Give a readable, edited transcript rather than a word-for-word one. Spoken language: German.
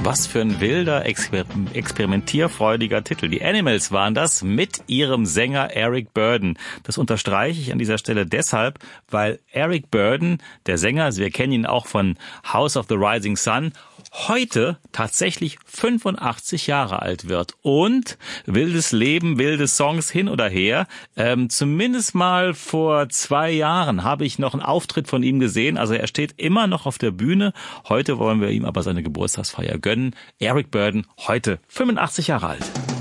Was für ein wilder, experimentierfreudiger Titel. Die Animals waren das mit ihrem Sänger Eric Burdon. Das unterstreiche ich an dieser Stelle deshalb, weil Eric Burdon, der Sänger, also wir kennen ihn auch von House of the Rising Sun, heute tatsächlich 85 Jahre alt wird. Und wildes Leben, wilde Songs hin oder her. Zumindest mal vor 2 Jahren habe ich noch einen Auftritt von ihm gesehen. Also er steht immer noch auf der Bühne. Heute wollen wir ihm aber seine Geburtstagsfeier gönnen. Eric Burdon, heute 85 Jahre alt.